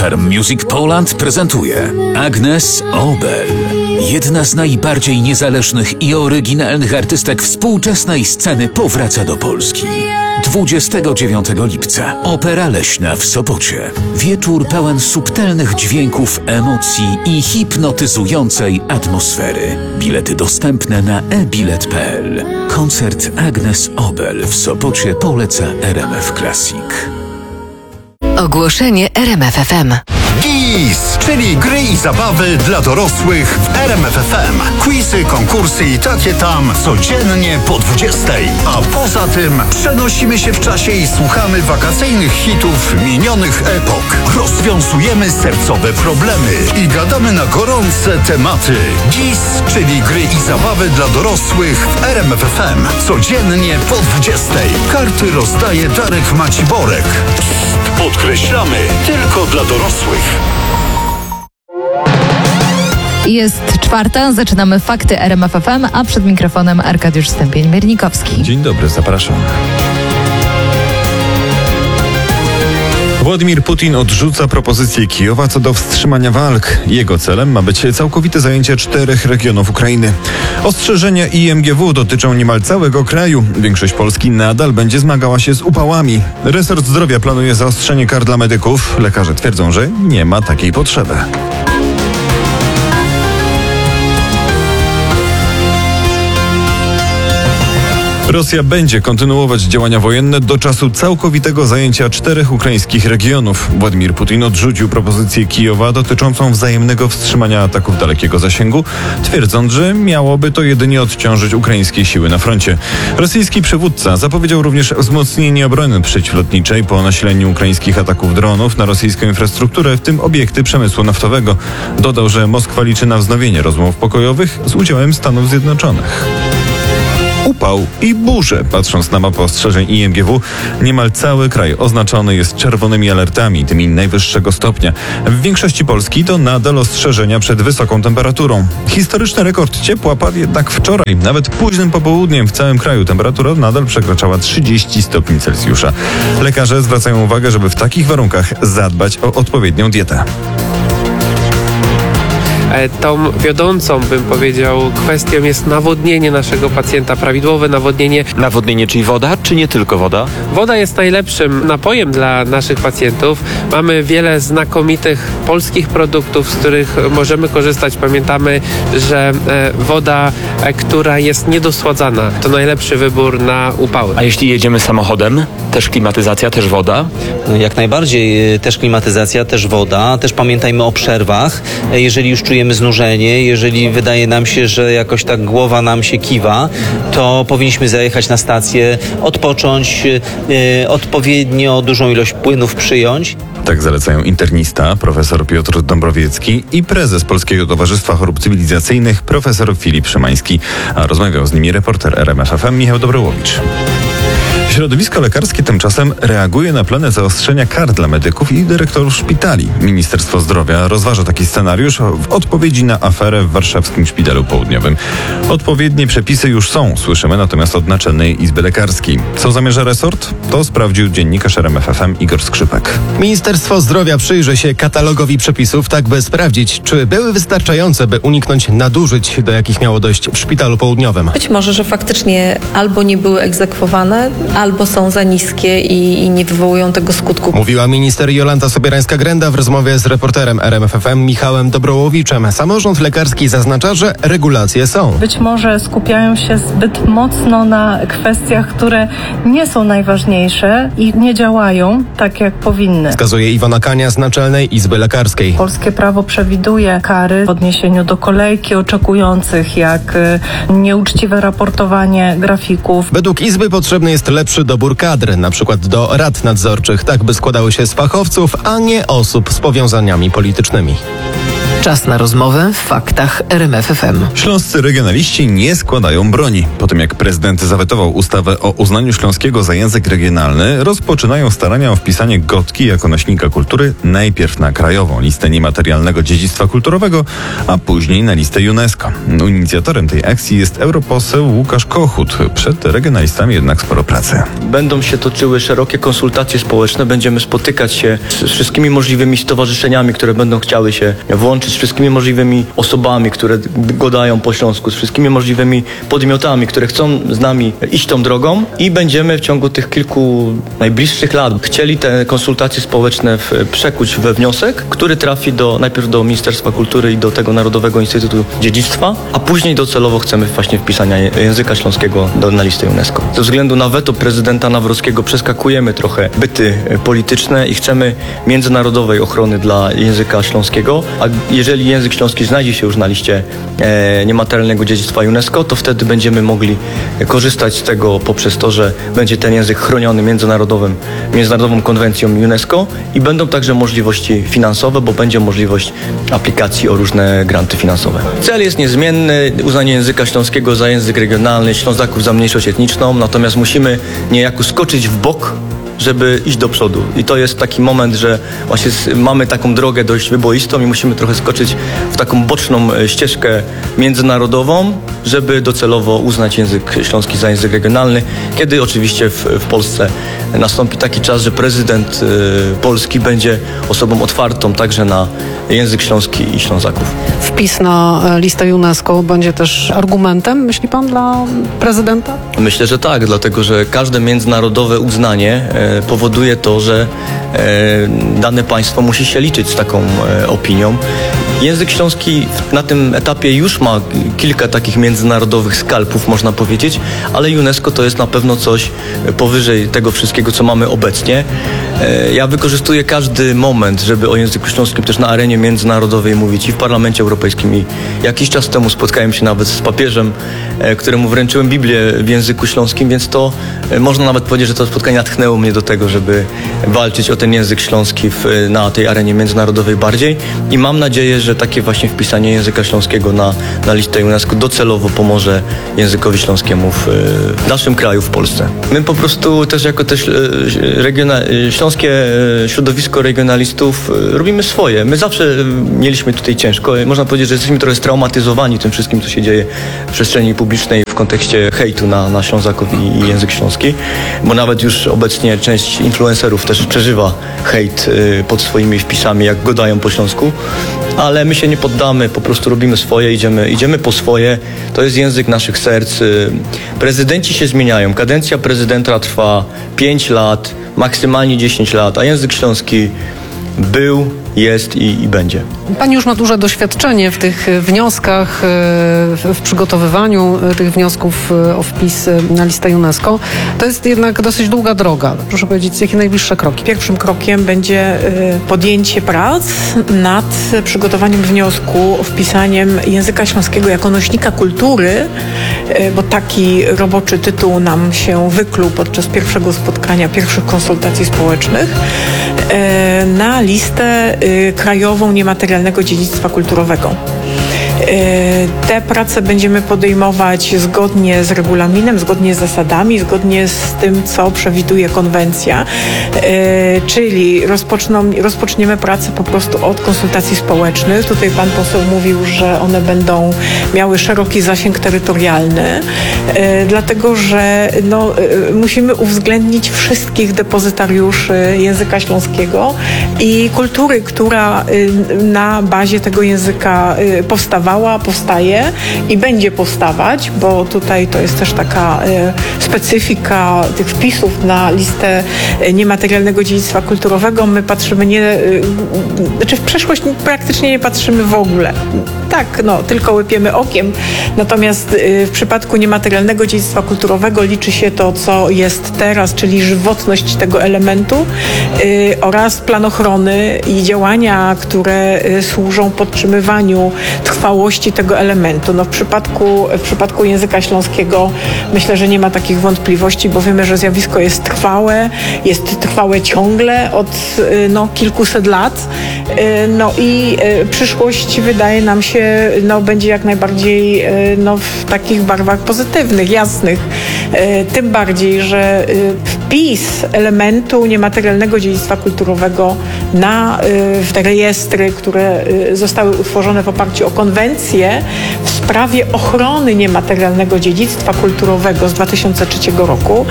Farm Music Poland prezentuje Agnes Obel. Jedna z najbardziej niezależnych i oryginalnych artystek współczesnej sceny powraca do Polski. 29 lipca Opera Leśna w Sopocie. Wieczór pełen subtelnych dźwięków, emocji i hipnotyzującej atmosfery. Bilety dostępne na ebilet.pl. Koncert Agnes Obel w Sopocie poleca RMF Classic. Ogłoszenie RMF FM. GIS, czyli gry i zabawy dla dorosłych w RMF FM. Quizy, konkursy i takie tam codziennie po 20. A poza tym przenosimy się w czasie i słuchamy wakacyjnych hitów minionych epok. Rozwiązujemy sercowe problemy i gadamy na gorące tematy. GIS, czyli gry i zabawy dla dorosłych w RMF FM. Codziennie po 20. Karty rozdaje Darek Maciborek. Podkreślamy, tylko dla dorosłych. Jest czwarta, zaczynamy Fakty RMF FM, a przed mikrofonem Arkadiusz Stępień-Miernikowski. Dzień dobry, zapraszam. Władimir Putin odrzuca propozycję Kijowa co do wstrzymania walk. Jego celem ma być całkowite zajęcie 4 regionów Ukrainy. Ostrzeżenia IMGW dotyczą niemal całego kraju. Większość Polski nadal będzie zmagała się z upałami. Resort Zdrowia planuje zaostrzenie kar dla medyków. Lekarze twierdzą, że nie ma takiej potrzeby. Rosja będzie kontynuować działania wojenne do czasu całkowitego zajęcia 4 ukraińskich regionów. Władimir Putin odrzucił propozycję Kijowa dotyczącą wzajemnego wstrzymania ataków dalekiego zasięgu, twierdząc, że miałoby to jedynie odciążyć ukraińskie siły na froncie. Rosyjski przywódca zapowiedział również wzmocnienie obrony przeciwlotniczej po nasileniu ukraińskich ataków dronów na rosyjską infrastrukturę, w tym obiekty przemysłu naftowego. Dodał, że Moskwa liczy na wznowienie rozmów pokojowych z udziałem Stanów Zjednoczonych. Upał i burze. Patrząc na mapę ostrzeżeń IMGW, niemal cały kraj oznaczony jest czerwonymi alertami, tymi najwyższego stopnia. W większości Polski to nadal ostrzeżenia przed wysoką temperaturą. Historyczny rekord ciepła padł jednak wczoraj. Nawet późnym popołudniem w całym kraju temperatura nadal przekraczała 30 stopni Celsjusza. Lekarze zwracają uwagę, żeby w takich warunkach zadbać o odpowiednią dietę. Tą wiodącą, bym powiedział, kwestią jest nawodnienie naszego pacjenta, prawidłowe nawodnienie. Nawodnienie, czyli woda, czy nie tylko woda? Woda jest najlepszym napojem dla naszych pacjentów. Mamy wiele znakomitych polskich produktów, z których możemy korzystać. Pamiętamy, że woda, która jest niedosładzana, to najlepszy wybór na upały. A jeśli jedziemy samochodem, też klimatyzacja, też woda? Jak najbardziej, też klimatyzacja, też woda. Też pamiętajmy o przerwach. Jeżeli już czujemy znużenie, jeżeli wydaje nam się, że jakoś tak głowa nam się kiwa, to powinniśmy zajechać na stację, odpocząć, odpowiednio dużą ilość płynów przyjąć. Tak zalecają internista profesor Piotr Dąbrowiecki i prezes Polskiego Towarzystwa Chorób Cywilizacyjnych profesor Filip Szymański. A rozmawiał z nimi reporter RMF FM Michał Dobrołowicz. Środowisko lekarskie tymczasem reaguje na plany zaostrzenia kar dla medyków i dyrektorów szpitali. Ministerstwo Zdrowia rozważa taki scenariusz w odpowiedzi na aferę w warszawskim Szpitalu Południowym. Odpowiednie przepisy już są, słyszymy natomiast od Naczelnej Izby Lekarskiej. Co zamierza resort? To sprawdził dziennikarz RMF FM Igor Skrzypek. Ministerstwo Zdrowia przyjrzy się katalogowi przepisów, tak by sprawdzić, czy były wystarczające, by uniknąć nadużyć, do jakich miało dojść w Szpitalu Południowym. Być może, że faktycznie albo nie były egzekwowane, albo są za niskie i nie wywołują tego skutku. Mówiła minister Jolanta Sobierańska-Grenda w rozmowie z reporterem RMF FM Michałem Dobrołowiczem. Samorząd lekarski zaznacza, że regulacje są. Być może skupiają się zbyt mocno na kwestiach, które nie są najważniejsze i nie działają tak, jak powinny. Wskazuje Iwona Kania z Naczelnej Izby Lekarskiej. Polskie prawo przewiduje kary w odniesieniu do kolejki oczekujących, jak nieuczciwe raportowanie grafików. Według Izby potrzebny jest lepszy dobór kadr, na przykład do rad nadzorczych, tak by składały się z fachowców, a nie osób z powiązaniami politycznymi. Czas na rozmowę w faktach RMF FM. Śląscy regionaliści nie składają broni. Po tym jak prezydent zawetował ustawę o uznaniu śląskiego za język regionalny, rozpoczynają starania o wpisanie Gotki jako nośnika kultury najpierw na krajową listę niematerialnego dziedzictwa kulturowego, a później na listę UNESCO. Inicjatorem tej akcji jest europoseł Łukasz Kochut. Przed regionalistami jednak sporo pracy. Będą się toczyły szerokie konsultacje społeczne, będziemy spotykać się z wszystkimi możliwymi stowarzyszeniami, które będą chciały się włączyć, z wszystkimi możliwymi osobami, które gadają po śląsku, z wszystkimi możliwymi podmiotami, które chcą z nami iść tą drogą i będziemy w ciągu tych kilku najbliższych lat chcieli te konsultacje społeczne przekuć we wniosek, który trafi najpierw do Ministerstwa Kultury i do tego Narodowego Instytutu Dziedzictwa, a później docelowo chcemy właśnie wpisania języka śląskiego na listę UNESCO. Ze względu na weto prezydenta Nawrockiego przeskakujemy trochę byty polityczne i chcemy międzynarodowej ochrony dla języka śląskiego, a jeżeli język śląski znajdzie się już na liście niematerialnego dziedzictwa UNESCO, to wtedy będziemy mogli korzystać z tego poprzez to, że będzie ten język chroniony międzynarodową konwencją UNESCO i będą także możliwości finansowe, bo będzie możliwość aplikacji o różne granty finansowe. Cel jest niezmienny, uznanie języka śląskiego za język regionalny, Ślązaków za mniejszość etniczną, natomiast musimy niejako skoczyć w bok, żeby iść do przodu. I to jest taki moment, że właśnie mamy taką drogę dość wyboistą i musimy trochę skoczyć w taką boczną ścieżkę międzynarodową, żeby docelowo uznać język śląski za język regionalny, kiedy oczywiście w Polsce nastąpi taki czas, że prezydent Polski będzie osobą otwartą także na język śląski i Ślązaków. Wpis na listę UNESCO będzie też argumentem, myśli pan, dla prezydenta? Myślę, że tak, dlatego że każde międzynarodowe uznanie powoduje to, że dane państwo musi się liczyć z taką opinią. Język śląski na tym etapie już ma kilka takich międzynarodowych skalpów, można powiedzieć, ale UNESCO to jest na pewno coś powyżej tego wszystkiego, co mamy obecnie. Ja wykorzystuję każdy moment, żeby o języku śląskim też na arenie międzynarodowej mówić i w Parlamencie Europejskim. I jakiś czas temu spotkałem się nawet z papieżem, któremu wręczyłem Biblię w języku śląskim, więc to można nawet powiedzieć, że to spotkanie natchnęło mnie do tego, żeby walczyć o ten język śląski na tej arenie międzynarodowej bardziej. I mam nadzieję, że takie właśnie wpisanie języka śląskiego na listę UNESCO docelowo pomoże językowi śląskiemu w naszym kraju, w Polsce. My po prostu też jako śląskie środowisko regionalistów robimy swoje. My zawsze mieliśmy tutaj ciężko. Można powiedzieć, że jesteśmy trochę straumatyzowani tym wszystkim, co się dzieje w przestrzeni publicznej w kontekście hejtu na Ślązaków i język śląski, bo nawet już obecnie część influencerów też przeżywa hejt pod swoimi wpisami, jak gadają po śląsku, ale my się nie poddamy, po prostu robimy swoje, idziemy po swoje. To jest język naszych serc. Prezydenci się zmieniają. Kadencja prezydenta trwa 5 lat, maksymalnie 10 lat, a język śląski był, jest i będzie. Pani już ma duże doświadczenie w tych wnioskach, w przygotowywaniu tych wniosków o wpis na listę UNESCO. To jest jednak dosyć długa droga. Proszę powiedzieć, jakie najbliższe kroki? Pierwszym krokiem będzie podjęcie prac nad przygotowaniem wniosku o wpisaniem języka śląskiego jako nośnika kultury, bo taki roboczy tytuł nam się wykluł podczas pierwszego spotkania, pierwszych konsultacji społecznych, na listę krajową niematerialnego dziedzictwa kulturowego. Te prace będziemy podejmować zgodnie z regulaminem, zgodnie z zasadami, zgodnie z tym, co przewiduje konwencja, czyli rozpoczniemy pracę po prostu od konsultacji społecznych. Tutaj pan poseł mówił, że one będą miały szeroki zasięg terytorialny, dlatego że musimy uwzględnić wszystkich depozytariuszy języka śląskiego i kultury, która na bazie tego języka powstaje i będzie powstawać, bo tutaj to jest też taka specyfika tych wpisów na listę niematerialnego dziedzictwa kulturowego. My patrzymy w przeszłość praktycznie nie patrzymy w ogóle. Tak, tylko łypiemy okiem. Natomiast w przypadku niematerialnego dziedzictwa kulturowego liczy się to, co jest teraz, czyli żywotność tego elementu oraz plan ochrony i działania, które służą podtrzymywaniu trwałości trwałości tego elementu. No w przypadku języka śląskiego myślę, że nie ma takich wątpliwości, bo wiemy, że zjawisko jest trwałe ciągle od kilkuset lat. No i przyszłość wydaje nam się, będzie jak najbardziej w takich barwach pozytywnych, jasnych. Tym bardziej, że wpis elementu niematerialnego dziedzictwa kulturowego w te rejestry, które zostały utworzone w oparciu o konwencję w sprawie ochrony niematerialnego dziedzictwa kulturowego z 2003 roku,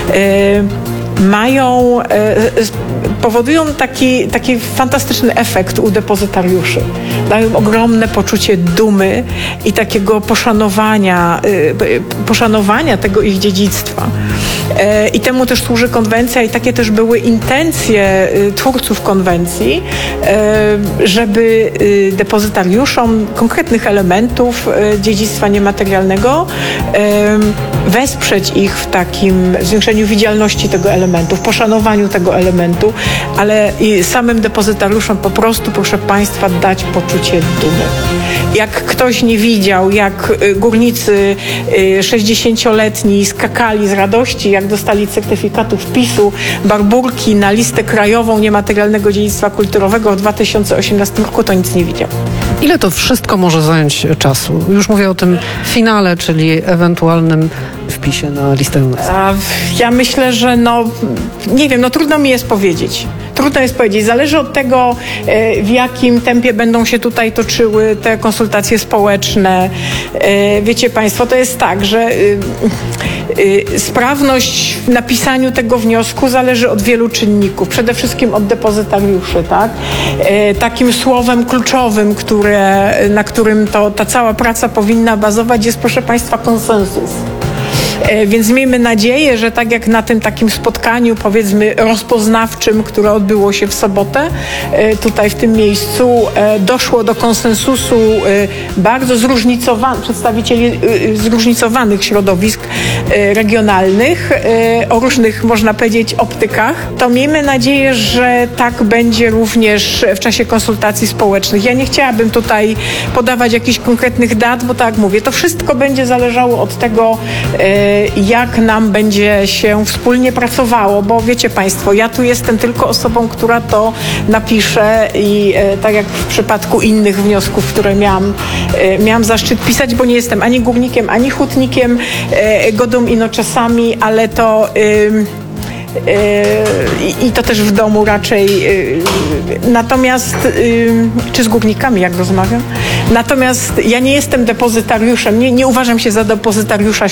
powodują taki fantastyczny efekt u depozytariuszy. Dają ogromne poczucie dumy i takiego poszanowania tego ich dziedzictwa. I temu też służy konwencja i takie też były intencje twórców konwencji, żeby depozytariuszom konkretnych elementów dziedzictwa niematerialnego wesprzeć ich w takim zwiększeniu widzialności tego elementu, w poszanowaniu tego elementu, ale i samym depozytariuszom po prostu, proszę Państwa, dać poczucie dumy. Jak ktoś nie widział, jak górnicy 60-letni skakali z radości, jak dostali certyfikatu wpisu Barbórki na listę krajową niematerialnego dziedzictwa kulturowego w 2018 roku, to nic nie widział. Ile to wszystko może zająć czasu? Już mówię o tym finale, czyli ewentualnym wpisie na listę UNESCO. Ja myślę, że nie wiem, trudno mi jest powiedzieć. Zależy od tego, w jakim tempie będą się tutaj toczyły te konsultacje społeczne. Wiecie Państwo, to jest tak, że sprawność w napisaniu tego wniosku zależy od wielu czynników. Przede wszystkim od depozytariuszy, tak? Takim słowem kluczowym, na którym ta cała praca powinna bazować, jest, proszę Państwa, konsensus. Więc miejmy nadzieję, że tak jak na tym takim spotkaniu, powiedzmy, rozpoznawczym, które odbyło się w sobotę, tutaj w tym miejscu, doszło do konsensusu bardzo przedstawicieli zróżnicowanych środowisk regionalnych, o różnych, można powiedzieć, optykach, to miejmy nadzieję, że tak będzie również w czasie konsultacji społecznych. Ja nie chciałabym tutaj podawać jakichś konkretnych dat, bo tak jak mówię, to wszystko będzie zależało od tego, jak nam będzie się wspólnie pracowało, bo wiecie Państwo, ja tu jestem tylko osobą, która to napisze i tak jak w przypadku innych wniosków, które miałam zaszczyt pisać, bo nie jestem ani górnikiem, ani hutnikiem, godą ino czasami, ale to i to też w domu raczej, natomiast czy z górnikami, jak rozmawiam, natomiast ja nie jestem depozytariuszem, nie uważam się za depozytariusza